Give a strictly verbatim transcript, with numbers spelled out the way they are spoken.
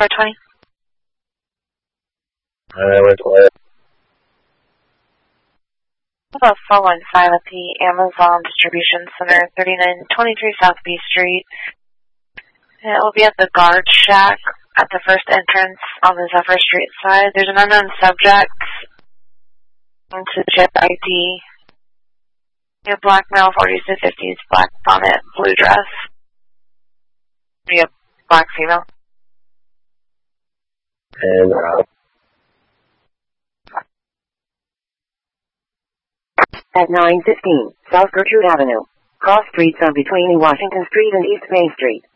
four twenty. Uh, where's the About four one five at the Amazon Distribution Center, thirty-nine twenty-three South B Street. And it will be at the guard shack at the first entrance on the Zephyr Street side. There's an unknown subject to check I D. You have black male, forties to fifties, black bonnet, blue dress. You have black female. And, uh, at nine fifteen South Gertrude Avenue. Cross streets are between Washington Street and East Main Street.